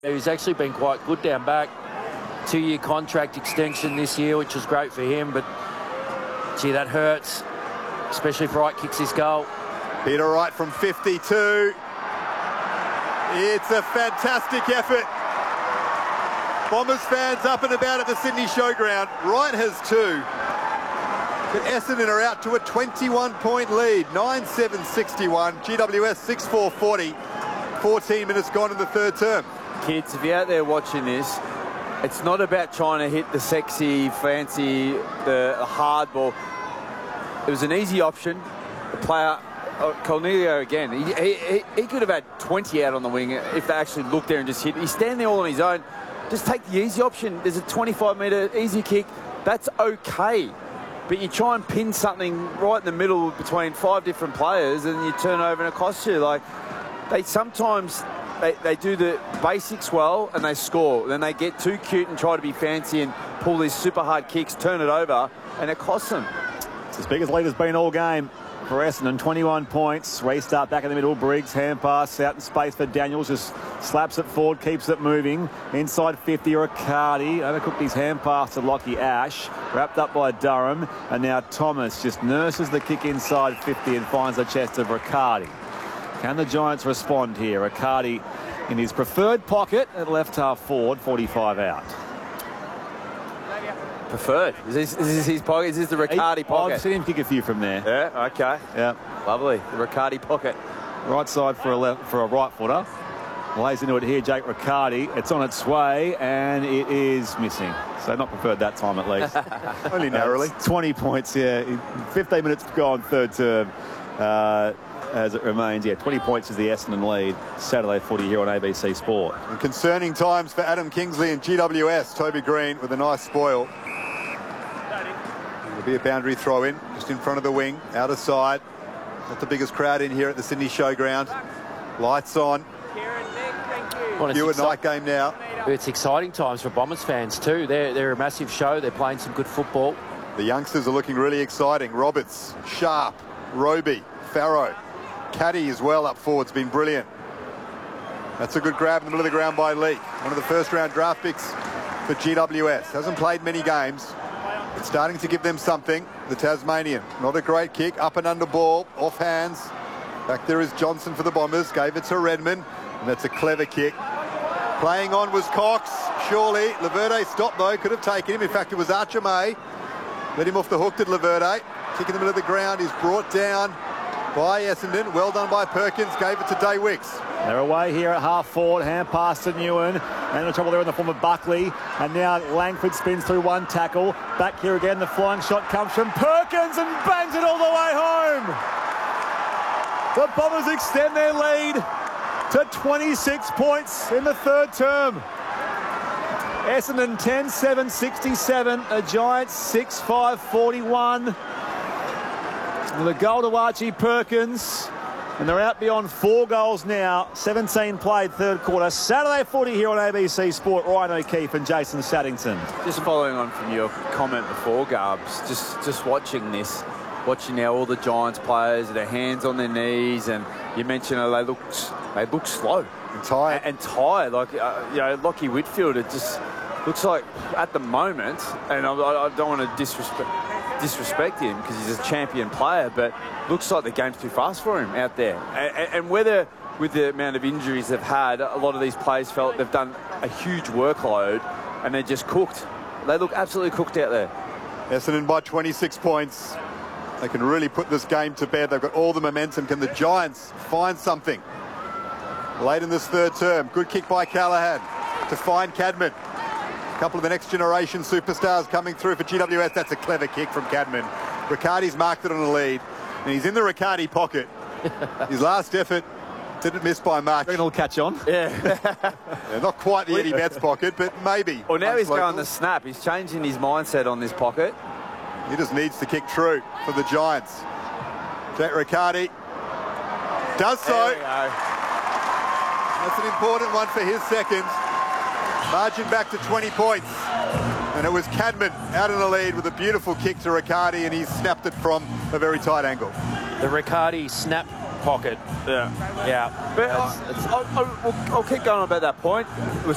He's actually been quite good down back. 2-year contract extension this year, which was great for him, but gee, that hurts, especially if Wright kicks his goal. Peter Wright from 52. It's a fantastic effort. Bombers fans up and about at the Sydney Showground. Wright has 2. But Essendon are out to a 21-point lead. 9-7-61. GWS 6-4-40. 14 minutes gone in the third term. Kids, if you're out there watching this, it's not about trying to hit the sexy, fancy, the hard ball. It was an easy option. The player, Cornelio again, he could have had 20 out on the wing if they actually looked there and just hit. He's standing there all on his own. Just take the easy option. There's a 25-metre easy kick. That's okay. But you try and pin something right in the middle between 5 different players and you turn over and it costs you. Like, they sometimes... They do the basics well and they score. Then they get too cute and try to be fancy and pull these super hard kicks, turn it over, and it costs them. It's as big as lead has been all game for Essendon. 21 points. Restart back in the middle. Briggs, hand pass out in space for Daniels. Just slaps it forward, keeps it moving. Inside 50, Riccardi. Overcooked his hand pass to Lockie Ash. Wrapped up by Durham. And now Thomas just nurses the kick inside 50 and finds the chest of Riccardi. Can the Giants respond here? Riccardi in his preferred pocket at left half forward, 45 out. Preferred? Is this his pocket? Is this the Riccardi pocket? I've seen him kick a few from there. Yeah, okay. Yeah. Lovely. The Riccardi pocket. Right side for a right footer. Lays into it here, Jake Riccardi. It's on its way, and it is missing. So not preferred that time at least. Only narrowly. 20 points, yeah. 15 minutes to go on third term. As it remains, 20 points is the Essendon lead. Saturday footy here on ABC Sport. And concerning times for Adam Kingsley and GWS. Toby Green with a nice spoil. There'll be a boundary throw in, just in front of the wing, outer side. Not the biggest crowd in here at the Sydney Showground. Lights on. Hewitt night game now. It's exciting times for Bombers fans too. They're a massive show. They're playing some good football. The youngsters are looking really exciting. Roberts, Sharp, Roby, Farrow. Caddy as well up forward. It's been brilliant. That's a good grab in the middle of the ground by Leake. One of the first-round draft picks for GWS. Hasn't played many games. It's starting to give them something. The Tasmanian. Not a great kick. Up and under ball. Off hands. Back there is Johnson for the Bombers. Gave it to Redmond. And that's a clever kick. Playing on was Cox. Surely. Laverde stopped, though. Could have taken him. In fact, it was Archer May. Let him off the hook, did Laverde. Kick in the middle of the ground. He's brought down by Essendon. Well done by Perkins. Gave it to Day Wicks. They're away here at half forward. Hand pass to Newen. And in trouble there in the form of Buckley. And now Langford spins through one tackle. Back here again. The flying shot comes from Perkins and bangs it all the way home. The Bombers extend their lead to 26 points in the third term. Essendon 10-7-67. The Giants 6-5-41. The goal to Archie Perkins, and they're out beyond 4 goals now. 17 played third quarter. Saturday footy here on ABC Sport. Ryan O'Keefe and Jason Saddington. Just following on from your comment before, Garbs, just watching this, watching now all the Giants players, their hands on their knees, and you mentioned they look slow and tired. And tired, like Lockie Whitfield. It just looks like at the moment, and I don't want to disrespect him because he's a champion player, but looks like the game's too fast for him out there. And whether with the amount of injuries they've had, a lot of these players felt they've done a huge workload and they're just cooked. They look absolutely cooked out there. Essendon by 26 points. They can really put this game to bed. They've got all the momentum. Can the Giants find something late in this third term? Good kick by Callaghan to find Cadman. A couple of the next generation superstars coming through for GWS. That's a clever kick from Cadman. Riccardi's marked it on a lead, and he's in the Riccardi pocket. His last effort didn't miss by much. It'll catch on. Yeah. Not quite the Eddie Betts pocket, but maybe. Well, now he's going the snap. He's changing his mindset on this pocket. He just needs to kick true for the Giants. Jack Riccardi does so. There we go. That's an important one for his second. Margin back to 20 points. And it was Cadman out in the lead with a beautiful kick to Riccardi, and he snapped it from a very tight angle. The Riccardi snap pocket. Yeah. Yeah. But I'll keep going about that point. It was